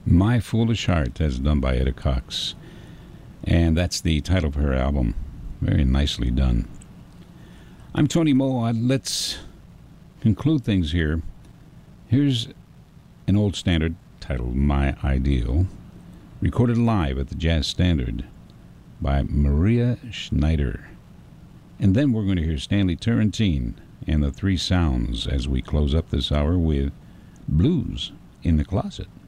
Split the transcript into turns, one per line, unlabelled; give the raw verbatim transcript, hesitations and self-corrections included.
My Foolish Heart, as done by Etta Cox. And that's the title of her album. Very nicely done. I'm Tony Moa. Let's conclude things here. Here's an old standard titled My Ideal, recorded live at the Jazz Standard by Maria Schneider. And then we're going to hear Stanley Turrentine and the Three Sounds as we close up this hour with Blues in the Closet.